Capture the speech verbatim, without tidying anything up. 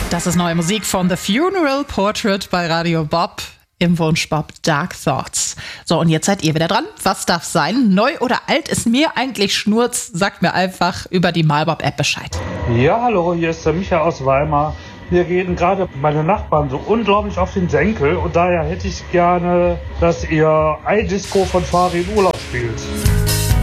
Das ist neue Musik von The Funeral Portrait bei Radio Bob im Wunschbob Dark Thoughts. So, und jetzt seid ihr wieder dran. Was darf sein? Neu oder alt ist mir eigentlich Schnurz. Sagt mir einfach über die MyBob-App Bescheid. Ja, hallo, hier ist der Micha aus Weimar. Mir gehen gerade meine Nachbarn so unglaublich auf den Senkel und daher hätte ich gerne, dass ihr iDisco von Farin Urlaub spielt.